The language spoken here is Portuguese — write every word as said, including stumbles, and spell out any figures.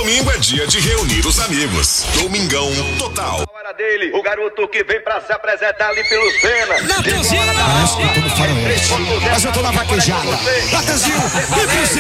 Domingo é dia de reunir os amigos. Domingão total. A hora dele, o garoto que vem pra se apresentar ali pelos penas. Natanzinho! Parece que eu tô no faroeste, mas eu tô na vaquejada. Natanzinho, vem pra você.